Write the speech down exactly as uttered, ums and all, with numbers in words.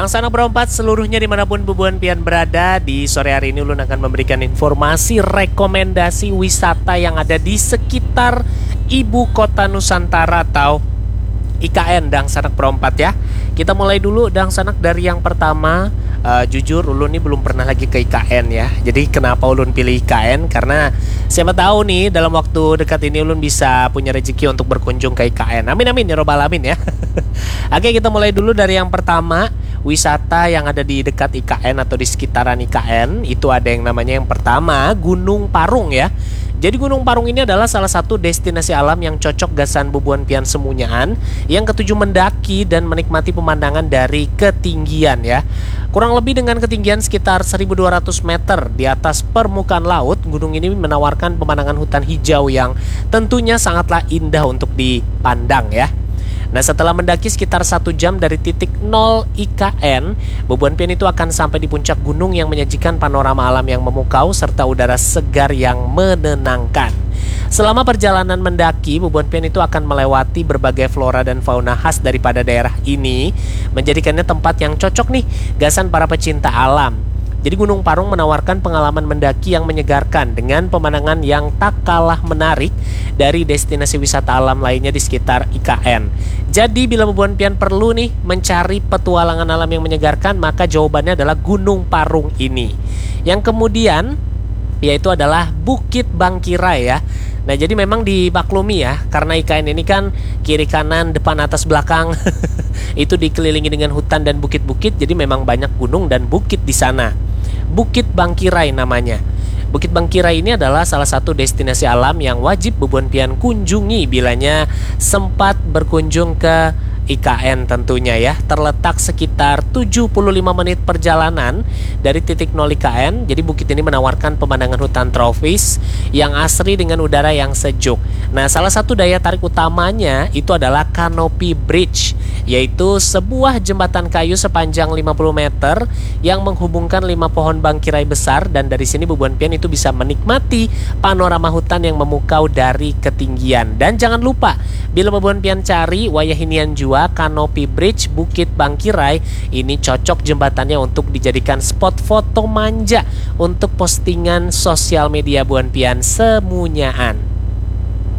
Bang Sanak berempat seluruhnya dimanapun Bubuan Pian berada, di sore hari ini Ulun akan memberikan informasi rekomendasi wisata yang ada di sekitar Ibu Kota Nusantara atau I K N Dang Sanak berempat ya. Kita mulai dulu Dang Sanak dari yang pertama. Uh, jujur Ulun ini belum pernah lagi ke I K N ya. Jadi kenapa Ulun pilih I K N? Karena siapa tahu nih dalam waktu dekat ini Ulun bisa punya rezeki untuk berkunjung ke I K N. Amin amin ya robbal alamin ya. Oke, kita mulai dulu dari yang pertama. Wisata yang ada di dekat I K N atau di sekitaran I K N itu ada yang namanya yang pertama Gunung Parung ya. Jadi Gunung Parung ini adalah salah satu destinasi alam yang cocok gasan Bubuan Pian Semunyaan. Yang ketujuh mendaki dan menikmati pemandangan dari ketinggian ya. Kurang lebih dengan ketinggian sekitar seribu dua ratus meter di atas permukaan laut, gunung ini menawarkan pemandangan hutan hijau yang tentunya sangatlah indah untuk dipandang ya. Nah, setelah mendaki sekitar satu jam dari titik nol I K N, Bubuan Pian itu akan sampai di puncak gunung yang menyajikan panorama alam yang memukau serta udara segar yang menenangkan. Selama perjalanan mendaki, Bubuan Pian itu akan melewati berbagai flora dan fauna khas daripada daerah ini, menjadikannya tempat yang cocok nih gasan para pecinta alam. Jadi Gunung Parung menawarkan pengalaman mendaki yang menyegarkan dengan pemandangan yang tak kalah menarik dari destinasi wisata alam lainnya di sekitar I K N. Jadi bila Bubuan Pian perlu nih mencari petualangan alam yang menyegarkan, maka jawabannya adalah Gunung Parung ini. Yang kemudian yaitu adalah Bukit Bangkirai ya. Nah, jadi memang dimaklumi ya, karena I K N ini kan kiri kanan depan atas belakang itu dikelilingi dengan hutan dan bukit-bukit, jadi memang banyak gunung dan bukit di sana. Bukit Bangkirai namanya. Bukit Bangkirai ini adalah salah satu destinasi alam yang wajib Bubuan Pian kunjungi bilanya sempat berkunjung ke I K N tentunya ya. Terletak sekitar tujuh puluh lima menit perjalanan dari titik nol I K N. Jadi bukit ini menawarkan pemandangan hutan tropis yang asri dengan udara yang sejuk. Nah, salah satu daya tarik utamanya itu adalah Canopy Bridge, yaitu sebuah jembatan kayu sepanjang lima puluh meter yang menghubungkan lima pohon bangkirai besar, dan dari sini Bubuan Pian itu bisa menikmati panorama hutan yang memukau dari ketinggian. Dan jangan lupa, bila Bubuan Pian cari wayahinian jua Canopy Bridge Bukit Bangkirai, ini cocok jembatannya untuk dijadikan spot foto manja untuk postingan sosial media Bubuan Pian Semunyaan.